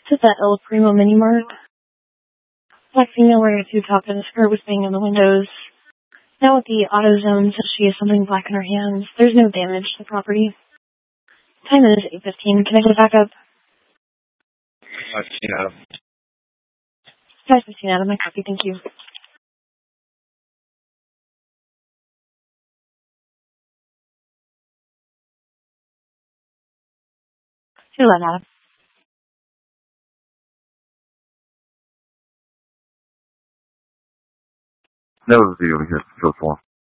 This is that El Primo Mini Mart. Black female wearing a tube top and a skirt was banging on the windows. Now with the AutoZone says she has something black in her hands. There's no damage to the property. Time is 8:15. Can I go back up? 5:15 Adam. 5:15 Adam. My copy. Thank you. Too loud, Adam. That was the deal here so far.